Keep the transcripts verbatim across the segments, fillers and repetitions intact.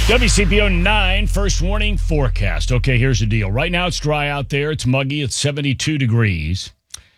W C P O nine, first warning forecast. Okay, here's the deal. Right now it's dry out there. It's muggy. It's seventy-two degrees.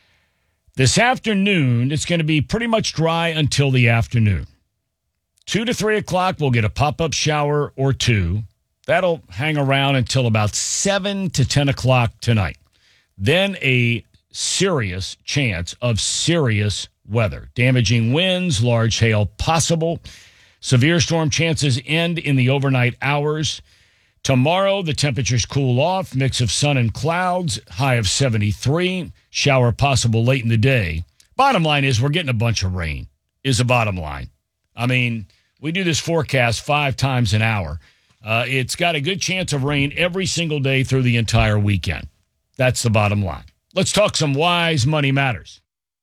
This afternoon, it's going to be pretty much dry until the afternoon. two to three o'clock, we'll get a pop-up shower or two. That'll hang around until about seven to ten o'clock tonight. Then a serious chance of serious weather. Damaging winds, large hail possible. Severe storm chances end in the overnight hours. Tomorrow, the temperatures cool off. Mix of sun and clouds. High of seventy-three. Shower possible late in the day. Bottom line is we're getting a bunch of rain, is the bottom line. I mean, we do this forecast five times an hour. Uh, it's got a good chance of rain every single day through the entire weekend. That's the bottom line. Let's talk some Wise Money Matters.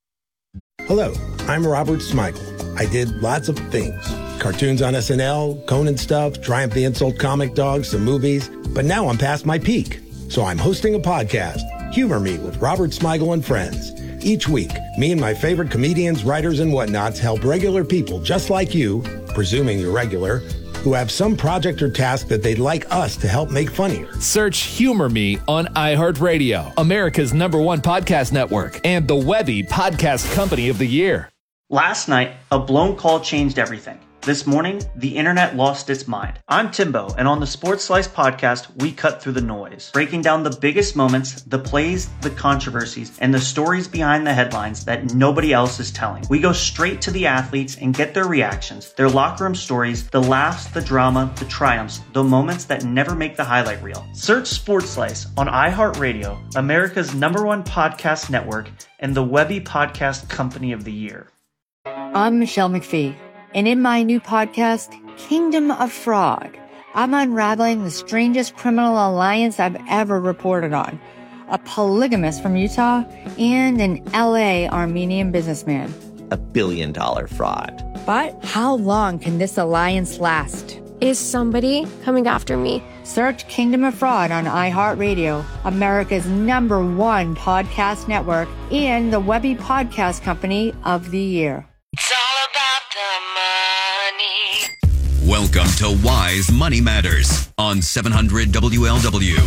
Hello, I'm Robert Smigel. I did lots of things. Cartoons on S N L, Conan stuff, Triumph the Insult comic dogs, some movies. But now I'm past my peak. So I'm hosting a podcast, Humor Me with Robert Smigel and Friends. Each week, me and my favorite comedians, writers, and whatnots help regular people just like you, presuming you're regular, who have some project or task that they'd like us to help make funnier. Search Humor Me on iHeartRadio, America's number one podcast network, and the Webby Podcast Company of the Year. Last night, a blown call changed everything. This morning, the internet lost its mind. I'm Timbo, and on the Sports Slice podcast, we cut through the noise, breaking down the biggest moments, the plays, the controversies, and the stories behind the headlines that nobody else is telling. We go straight to the athletes and get their reactions, their locker room stories, the laughs, the drama, the triumphs, the moments that never make the highlight reel. Search Sports Slice on iHeartRadio, America's number one podcast network, and the Webby Podcast Company of the Year. I'm Michelle McPhee. And in my new podcast, Kingdom of Fraud, I'm unraveling the strangest criminal alliance I've ever reported on. A polygamist from Utah and an L A Armenian businessman. A billion dollar fraud. But how long can this alliance last? Is somebody coming after me? Search Kingdom of Fraud on iHeartRadio, America's number one podcast network, and the Webby Podcast Company of the Year. It's all about the money. Welcome to Wise Money Matters on seven hundred W L W.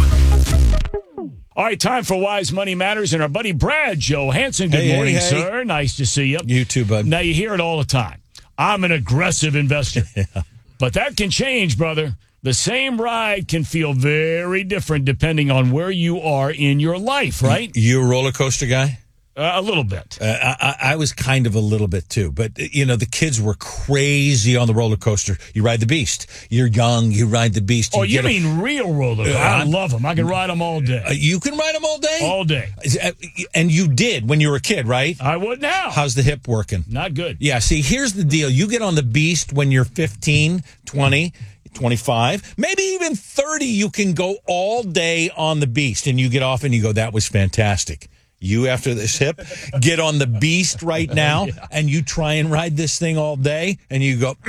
All right, time for Wise Money Matters, and our buddy Brad Johansson. Good hey, morning, hey, hey. sir. Nice to see you. You too, bud. Now, you hear it all the time. I'm an aggressive investor. yeah. But that can change, brother. The same ride can feel very different depending on where you are in your life, right? You a roller coaster guy? Uh, a little bit. Uh, I, I was kind of a little bit too, but you know the kids were crazy on the roller coaster. You ride the Beast. You're young. You ride the Beast. You oh, you a, mean real roller coaster? Uh, I love them. I can ride them all day. Uh, you can ride them all day. All day. And you did when you were a kid, right? I would now. How's the hip working? Not good. Yeah. See, here's the deal. You get on the Beast when you're fifteen, twenty. twenty-five, maybe even thirty. You can go all day on the Beast, and you get off and you go, "That was fantastic." You, after this hip, get on the Beast right now, yeah. and you try and ride this thing all day, and you go,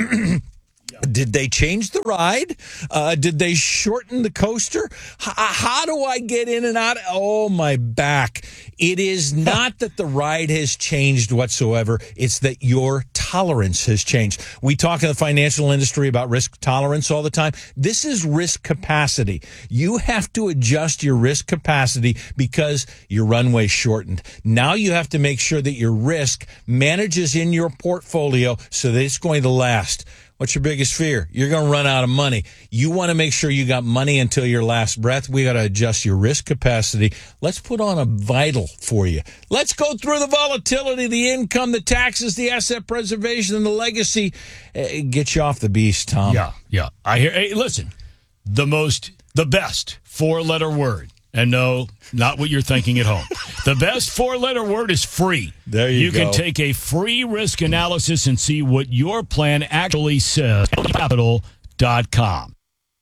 did they change the ride? Uh, did they shorten the coaster? H- how do I get in and out? Oh, my back. It is not that the ride has changed whatsoever. It's that your tolerance has changed. We talk in the financial industry about risk tolerance all the time. This is risk capacity. You have to adjust your risk capacity because your runway shortened. Now you have to make sure that your risk manages in your portfolio so that it's going to last. What's your biggest fear? You're going to run out of money. You want to make sure you got money until your last breath. We got to adjust your risk capacity. Let's put on a Vital for you. Let's go through the volatility, the income, the taxes, the asset preservation, and the legacy. Uh, get you off the Beast, Tom. Yeah, yeah. I hear. Hey, listen, the most, the best four-letter word. And no, not what you're thinking at home. The best four-letter word is free. There you, you go. You can take a free risk analysis and see what your plan actually says. Capital dot com.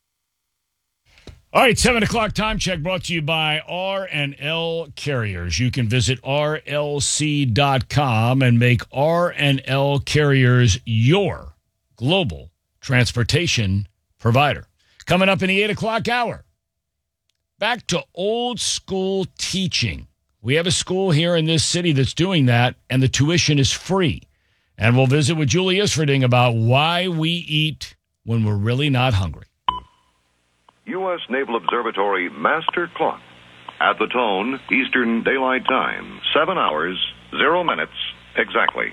All right, seven o'clock time check brought to you by R and L Carriers. You can visit R L C dot com and make R and L Carriers your global transportation provider. Coming up in the eight o'clock hour. Back to old school teaching. We have a school here in this city that's doing that, and the tuition is free. And we'll visit with Julie Isfording about why we eat when we're really not hungry. U S Naval Observatory Master Clock. At the tone, Eastern Daylight Time, seven hours, zero minutes, exactly.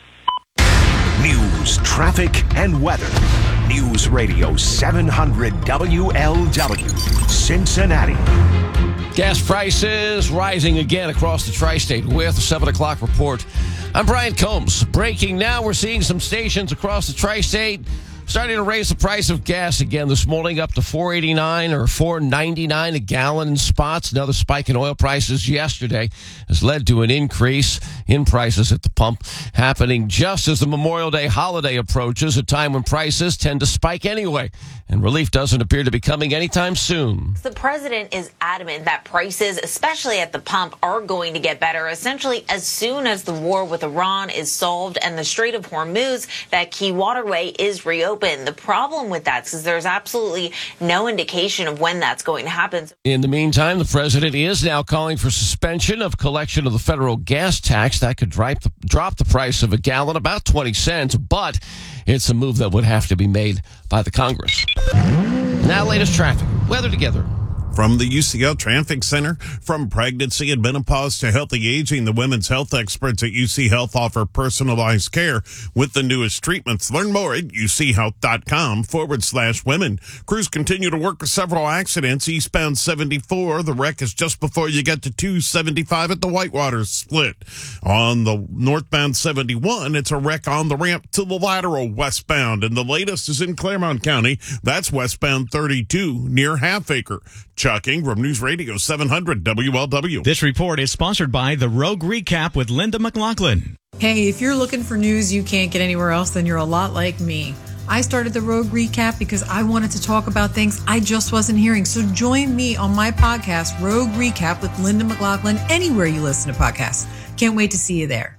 News, traffic, and weather. News Radio seven hundred W L W, Cincinnati. Gas prices rising again across the tri-state with the seven o'clock report. I'm Brian Combs. Breaking now, we're seeing some stations across the tri-state starting to raise the price of gas again this morning, up to four eighty-nine or four ninety-nine a gallon in spots. Another spike in oil prices yesterday has led to an increase in prices at the pump, happening just as the Memorial Day holiday approaches, a time when prices tend to spike anyway, and relief doesn't appear to be coming anytime soon. The president is adamant that prices, especially at the pump, are going to get better essentially as soon as the war with Iran is solved and the Strait of Hormuz, that key waterway, is reopened. The problem with that is there's absolutely no indication of when that's going to happen. In the meantime, the president is now calling for suspension of collection of the federal gas tax. That could drop the, drop the price of a gallon about twenty cents, but it's a move that would have to be made by the Congress. Now, latest traffic. Weather together. From the U C L Traffic Center, from pregnancy and menopause to healthy aging, the women's health experts at U C Health offer personalized care with the newest treatments. Learn more at uchealth.com forward slash women. Crews continue to work with several accidents. Eastbound seventy-four, the wreck is just before you get to two seventy-five at the Whitewater split. On the northbound seventy-one, it's a wreck on the ramp to the lateral westbound. And the latest is in Claremont County. That's westbound thirty-two near Half Acre. Chucking from News Radio seven hundred W L W. This report is sponsored by The Rogue Recap with Linda McLaughlin. Hey, if you're looking for news you can't get anywhere else, then you're a lot like me. I started The Rogue Recap because I wanted to talk about things I just wasn't hearing. So join me on my podcast, Rogue Recap with Linda McLaughlin, anywhere you listen to podcasts. Can't wait to see you there.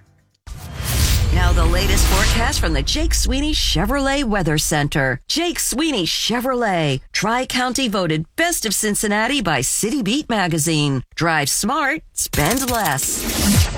Now the latest forecast from the Jake Sweeney Chevrolet Weather Center. Jake Sweeney Chevrolet. Tri-County voted Best of Cincinnati by City Beat magazine. Drive smart, spend less.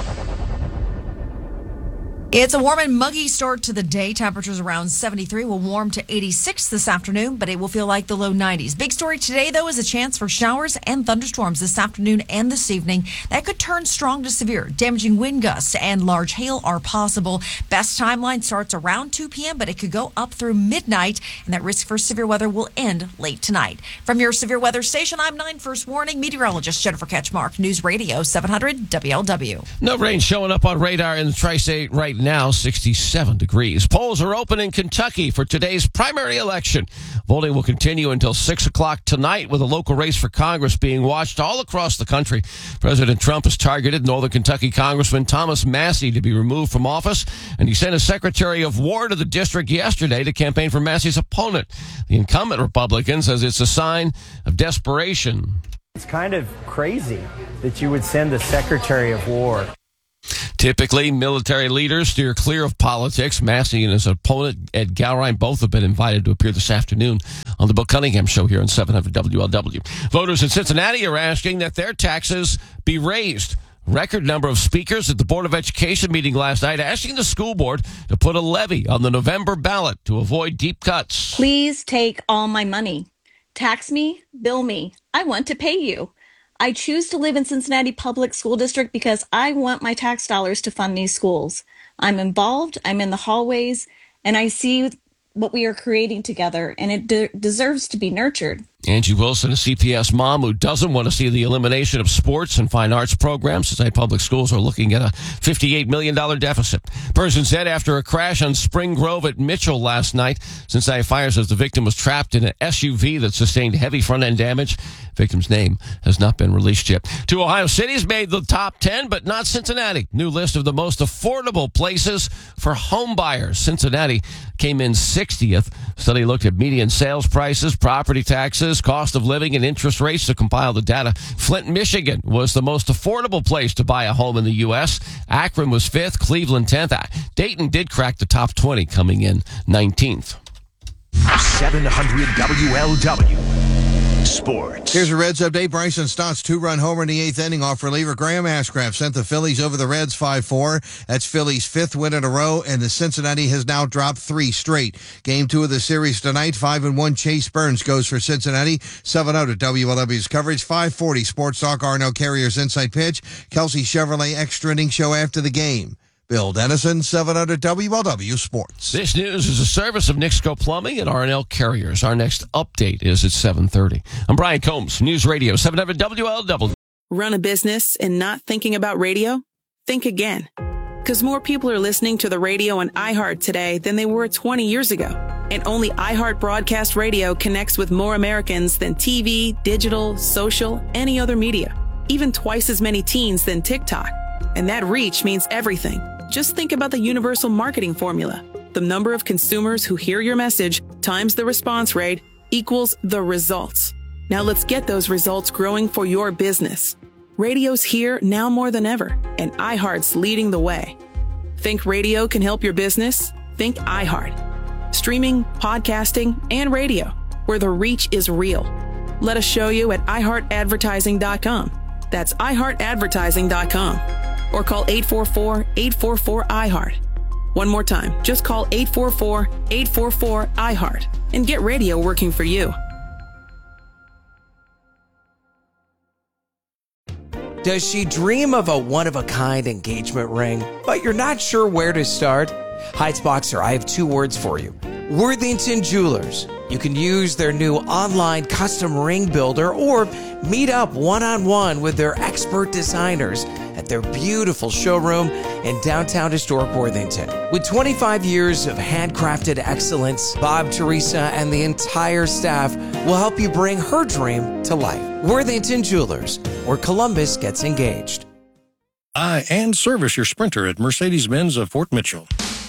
It's a warm and muggy start to the day. Temperatures around seventy-three will warm to eighty-six this afternoon, but it will feel like the low nineties. Big story today, though, is a chance for showers and thunderstorms this afternoon and this evening. That could turn strong to severe. Damaging wind gusts and large hail are possible. Best timeline starts around two p.m., but it could go up through midnight, and that risk for severe weather will end late tonight. From your severe weather station, I'm nine First Warning meteorologist Jennifer Ketchmark, News Radio seven hundred W L W. No rain showing up on radar in the tri-state right now. Now sixty-seven degrees. Polls are open in Kentucky for today's primary election. Voting will continue until six o'clock tonight, with a local race for Congress being watched all across the country. President Trump has targeted Northern Kentucky Congressman Thomas Massie to be removed from office, and he sent a Secretary of War to the district yesterday to campaign for Massie's opponent. The incumbent Republican says it's a sign of desperation. It's kind of crazy that you would send the Secretary of War. Typically, military leaders steer clear of politics. Massie and his opponent, Ed Gowrine, both have been invited to appear this afternoon on the Bill Cunningham Show here on seven hundred W L W. Voters in Cincinnati are asking that their taxes be raised. Record number of speakers at the Board of Education meeting last night asking the school board to put a levy on the November ballot to avoid deep cuts. Please take all my money. Tax me, bill me. I want to pay you. I choose to live in Cincinnati Public School District because I want my tax dollars to fund these schools. I'm involved, I'm in the hallways, and I see what we are creating together, and it de- deserves to be nurtured. Angie Wilson, a C P S mom who doesn't want to see the elimination of sports and fine arts programs. Cincinnati Public Schools are looking at a fifty-eight million dollars deficit. Person said after a crash on Spring Grove at Mitchell last night, Cincinnati Fire says the victim was trapped in an S U V that sustained heavy front-end damage. Victim's name has not been released yet. Two Ohio cities made the top ten, but not Cincinnati. New list of the most affordable places for home buyers. Cincinnati came in sixtieth. Study looked at median sales prices, property taxes, cost of living, and interest rates to compile the data. Flint, Michigan was the most affordable place to buy a home in the U S. Akron was fifth, Cleveland tenth. Dayton did crack the top twenty, coming in nineteenth. seven hundred W L W, Sports. Here's a Reds update. Bryson Stott's two-run homer in the eighth inning off reliever Graham Ashcraft sent the Phillies over the Reds five four. That's Phillies' fifth win in a row, and the Cincinnati has now dropped three straight. Game two of the series tonight, five and one. Chase Burns goes for Cincinnati. seven oh to W L W's coverage. five forty Sports Talk, Arnell Carrier's Inside Pitch. Kelsey Chevrolet extra inning show after the game. Bill Dennison, seven hundred W L W Sports. This news is a service of Nixco Plumbing and R and L Carriers. Our next update is at seven thirty. I'm Brian Combs, News Radio, seven hundred W L W. Run a business and not thinking about radio? Think again. Because more people are listening to the radio on iHeart today than they were twenty years ago. And only iHeart Broadcast Radio connects with more Americans than T V, digital, social, any other media. Even twice as many teens than TikTok. And that reach means everything. Just think about the universal marketing formula. The number of consumers who hear your message times the response rate equals the results. Now let's get those results growing for your business. Radio's here now more than ever, and iHeart's leading the way. Think radio can help your business? Think iHeart. Streaming, podcasting, and radio, where the reach is real. Let us show you at i heart advertising dot com. That's i heart advertising dot com. Or call eight four four, eight four four, I heart. One more time, just call eight four four, eight four four, I heart and get radio working for you. Does she dream of a one-of-a-kind engagement ring, but you're not sure where to start? Heights Boxer, I have two words for you. Worthington Jewelers. You can use their new online custom ring builder or meet up one-on-one with their expert designers at their beautiful showroom in downtown historic Worthington. With twenty-five years of handcrafted excellence, Bob, Teresa, and the entire staff will help you bring her dream to life. Worthington Jewelers, where Columbus gets engaged. Buy and service your Sprinter at Mercedes-Benz of Fort Mitchell.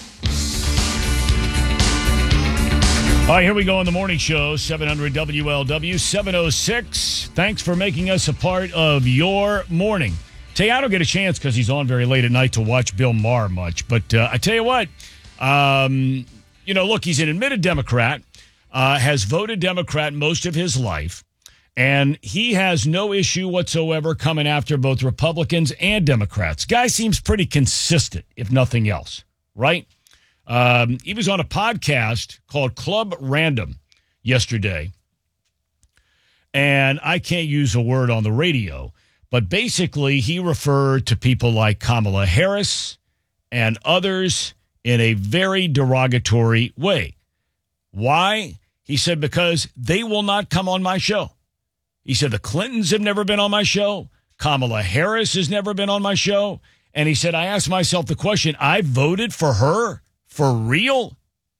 All right, here we go on the morning show, seven hundred W L W, seven oh six. Thanks for making us a part of your morning. Tell you, I don't get a chance because he's on very late at night to watch Bill Maher much. But uh, I tell you what, um, you know, look, he's an admitted Democrat, uh, has voted Democrat most of his life, and he has no issue whatsoever coming after both Republicans and Democrats. Guy seems pretty consistent, if nothing else, right? Um, he was on a podcast called Club Random yesterday, and I can't use a word on the radio, but basically he referred to people like Kamala Harris and others in a very derogatory way. Why? He said, because they will not come on my show. He said the Clintons have never been on my show. Kamala Harris has never been on my show. And he said, I asked myself the question, I voted for her? For real?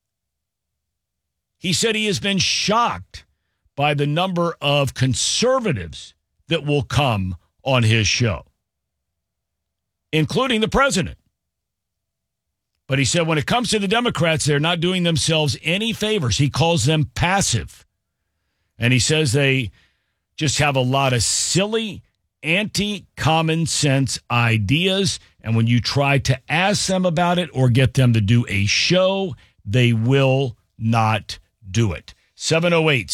He said he has been shocked by the number of conservatives that will come on his show, including the president. But he said when it comes to the Democrats, they're not doing themselves any favors. He calls them passive. And he says they just have a lot of silly, anti-common sense ideas. And when you try to ask them about it or get them to do a show, they will not do it. seven oh eight,